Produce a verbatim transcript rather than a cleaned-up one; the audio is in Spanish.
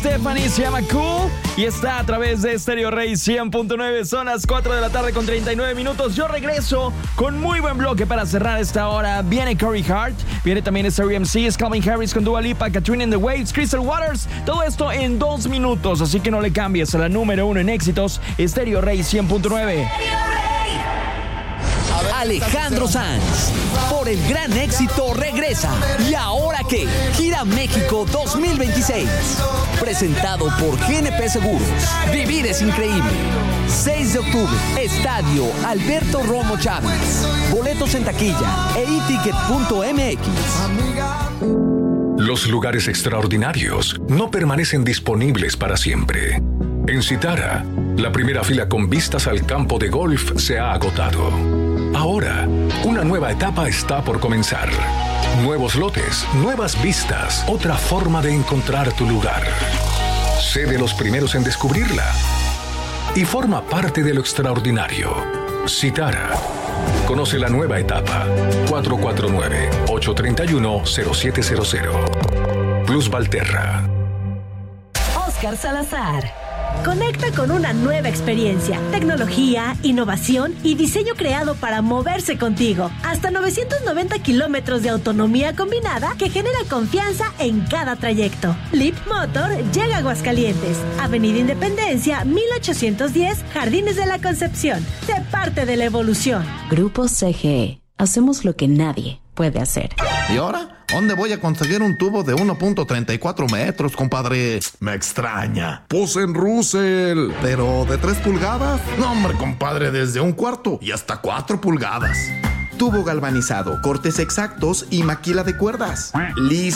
Stephanie se llama Cool y está a través de Stereo Rey cien punto nueve. Son las cuatro de la tarde con treinta y nueve minutos. Yo regreso con muy buen bloque para cerrar esta hora. Viene Corey Hart, viene también Stereo M C, Calvin Harris con Dua Lipa, Katrina and the Waves, Crystal Waters. Todo esto en dos minutos, así que no le cambies a la número uno en éxitos, Stereo Rey cien punto nueve. Alejandro Sanz, por el gran éxito, regresa. ¿Y ahora qué? Gira México dos mil veintiséis. Presentado por G N P Seguros. Vivir es increíble. seis de octubre, Estadio Alberto Romo Chávez. Boletos en taquilla e i ticket punto m x. Los lugares extraordinarios no permanecen disponibles para siempre. En Citara, la primera fila con vistas al campo de golf se ha agotado. Ahora, una nueva etapa está por comenzar. Nuevos lotes, nuevas vistas, otra forma de encontrar tu lugar. Sé de los primeros en descubrirla y forma parte de lo extraordinario. Citara. Conoce la nueva etapa. cuatro cuatro nueve, ocho tres uno, cero siete cero cero. Plus Valterra. Oscar Salazar. Conecta con una nueva experiencia, tecnología, innovación y diseño creado para moverse contigo. Hasta novecientos noventa kilómetros de autonomía combinada que genera confianza en cada trayecto. Leap Motor llega a Aguascalientes, Avenida Independencia, mil ochocientos diez, Jardines de la Concepción. Sé parte de la evolución. Grupo C G E. Hacemos lo que nadie puede hacer. ¿Y ahora? ¿Dónde voy a conseguir un tubo de uno punto treinta y cuatro metros, compadre? Me extraña. Pues en Russell. ¿Pero de tres pulgadas? No, hombre, compadre, desde un cuarto y hasta cuatro pulgadas. Tubo galvanizado, cortes exactos y maquila de cuerdas. Listo.